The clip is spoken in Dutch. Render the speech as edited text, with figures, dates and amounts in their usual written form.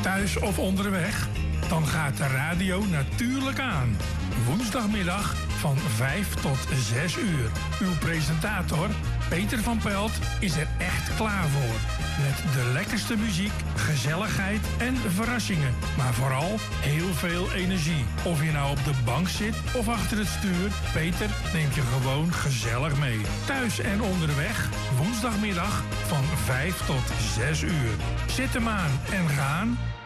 thuis of onderweg? Dan gaat de radio natuurlijk aan. Woensdagmiddag van 5 tot 6 uur. Uw presentator, Peter van Pelt, is er echt klaar voor. Met de lekkerste muziek, gezelligheid en verrassingen. Maar vooral heel veel energie. Of je nou op de bank zit of achter het stuur, Peter neemt je gewoon gezellig mee. Thuis en onderweg, woensdagmiddag van 5 tot 6 uur. Zet hem aan en gaan.